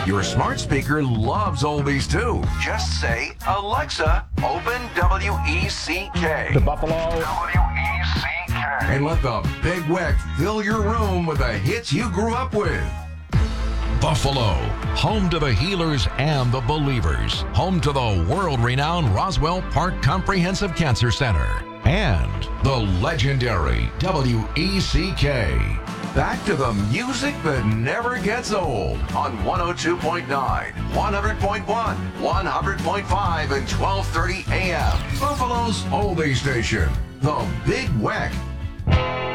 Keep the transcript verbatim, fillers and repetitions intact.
Your smart speaker loves oldies too. Just say, Alexa, open W E C K. The Buffalo. W E C K. And let the Big Weck fill your room with the hits you grew up with. Buffalo, home to the healers and the believers, home to the world-renowned Roswell Park Comprehensive Cancer Center, and the legendary W E C K. Back to the music that never gets old on one oh two point nine, one hundred point one, one hundred point five, and twelve thirty A M. Buffalo's oldie station, the Big Weck.